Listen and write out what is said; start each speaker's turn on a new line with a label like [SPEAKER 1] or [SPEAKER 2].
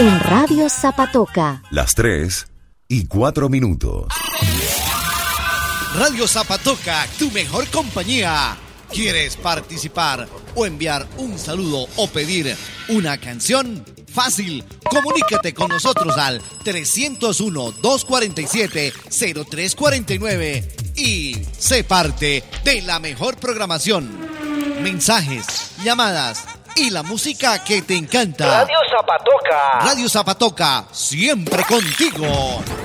[SPEAKER 1] En Radio Zapatoca.
[SPEAKER 2] Las 3:04.
[SPEAKER 3] Radio Zapatoca, tu mejor compañía. ¿Quieres participar o enviar un saludo o pedir una canción? Fácil, comunícate con nosotros al 301-247-0349 y sé parte de la mejor programación. Mensajes, llamadas y la música que te encanta.
[SPEAKER 4] Radio Zapatoca.
[SPEAKER 3] Radio Zapatoca, siempre contigo.